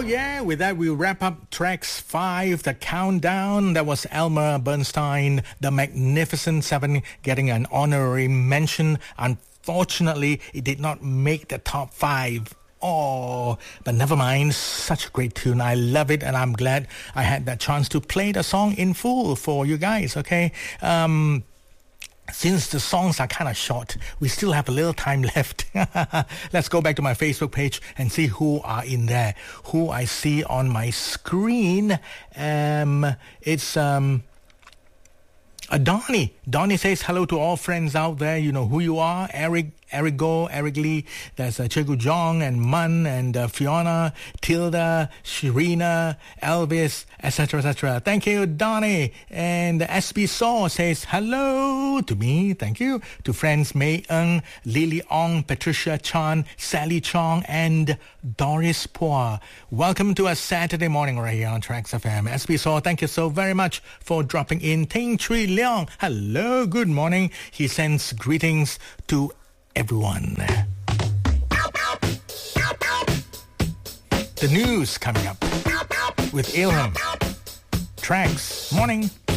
Yeah, with that we wrap up tracks 5, the countdown. That was Elmer Bernstein, The Magnificent Seven, getting an honorary mention. Unfortunately, it did not make the top 5. Oh, but never mind. Such a great tune. I love it, and I'm glad I had that chance to play the song in full for you guys, okay? Since the songs are kind of short, we still have a little time left. Let's go back to my Facebook page and see who are in there. Who I see on my screen. It's Donnie. Donnie says hello to all friends out there. You know who you are. Eric Go, Eric Lee, there's Chegu Jong and Mun and Fiona, Tilda, Shirina, Elvis, etc., etc. Thank you, Donnie. And SB Saw says hello to me, thank you, to friends May Ng, Lily Ong, Patricia Chan, Sally Chong, and Doris Poa. Welcome to a Saturday morning right here on Tracks FM. SB Saw, thank you so very much for dropping in. Ting Chui Leong, hello, good morning. He sends greetings to everyone. The news coming up with Ilham. Tracks. Morning.